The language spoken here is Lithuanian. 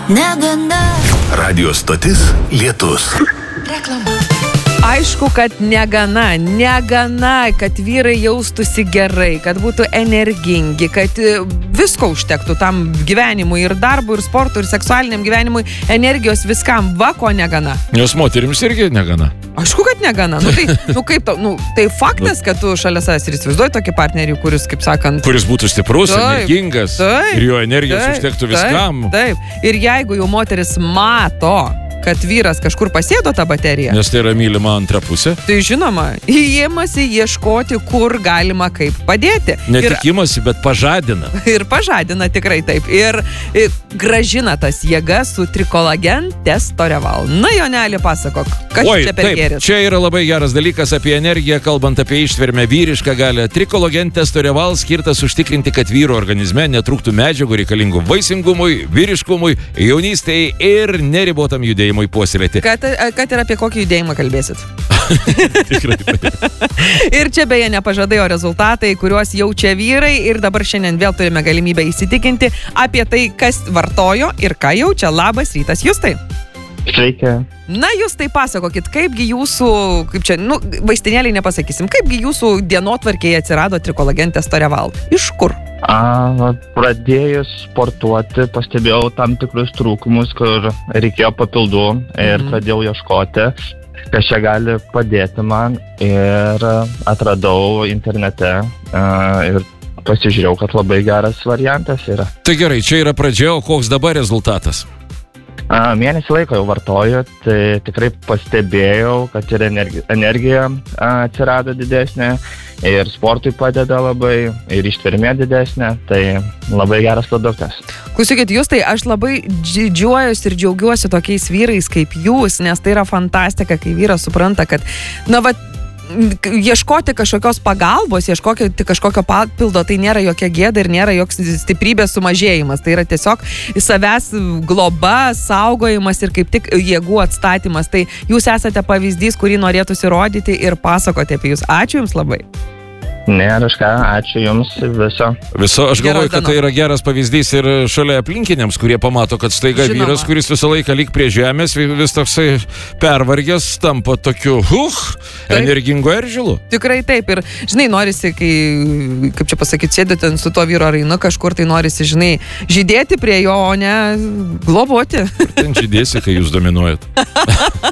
negana. Radio stotis Lietus. Reklama. Aišku, kad negana, kad vyrai jaustųsi gerai, kad būtų energingi, kad visko užtektų tam gyvenimui, ir darbui, ir sportui, ir seksualiniam gyvenimui, energijos viskam, va ko negana. Jos moterims irgi negana. Aišku, kad negana. Tai faktas, kad tu šalia savęs ir įsivaizduoji tokį partnerį, kuris, kaip sakant... Kuris būtų stiprus, energingas ir jo energijos užtektų viskam. Taip. Ir jeigu jau moteris mato, kad vyras kažkur pasėdo tą bateriją. Nes tai yra mylima antra pusė. Tai žinoma, įėmasi ieškoti, kur galima kaip padėti. Netikimasi, bet pažadina. Ir pažadina tikrai taip. Ir gražina tas jėgas su Trikolagen Testoreval. Na, Joneli, pasakok, kas čia per gėris? Čia yra labai geras dalykas apie energiją, kalbant apie ištvermę vyrišką galią. Trikolagen Testoreval skirtas užtikrinti, kad vyro organizme netrūktų medžiagų reikalingų vaisingumui, vyriškumui, jaunystėje ir neribotam judėjimui puoselėti. Kad ir apie kokį judėjimą kalbėsit? Tikrai taip. Ir čia beje nepažadai, o rezultatai, kuriuos jaučia vyrai, ir dabar šiandien vėl turime galimybę įsitikinti apie tai, kas vartojo ir ką jaučia. Labas rytas, Justai. Sveiki. Na, Justai, pasakokit, kaipgi jūsų, vaistinėliai nepasakysim, kaipgi jūsų dienotvarkėje atsirado Trikolagen Testoreval? Iš kur? Pradėjus sportuoti, pastebėjau tam tikrus trūkumus, kur reikėjo papildų ir pradėjau ieškoti, kas čia gali padėti man, ir atradau internete ir pasižiūrėjau, kad labai geras variantas yra. Tai gerai, čia yra pradžia, o koks dabar rezultatas? Mėnesį laiko jau vartoju, tai tikrai pastebėjau, kad ir energija atsirado didesnė, ir sportui padeda labai, ir ištvermė didesnė, tai labai geras produktas. Klausykit, Justai, aš labai didžiuojuosi ir džiaugiuosi tokiais vyrais kaip jūs, nes tai yra fantastika, kai vyras supranta, kad, ieškoti kažkokios pagalbos, ieškoti kažkokio papildo, tai nėra jokia gėda ir nėra joks stiprybės sumažėjimas. Tai yra tiesiog savęs globa, saugojimas ir kaip tik jėgų atstatymas. Tai jūs esate pavyzdys, kurį norėtųsi rodyti ir pasakoti apie jūs. Ačiū Jums labai. Ačiū Jums viso. Aš galvoju, kad tai yra geras pavyzdys ir šalia aplinkiniams, kurie pamato, kad staiga vyras, kuris visą laiką lyg prie žemės, vis toksai pervargęs, tampa tokiu energingu eržilu. Tikrai taip. Ir, žinai, norisi, kai, kaip čia pasakyti, sėdėt su tuo vyro rainu kažkur, tai norisi, žinai, žydėti prie jo, o ne globoti. Ten žydėsi, kai jūs dominuojat.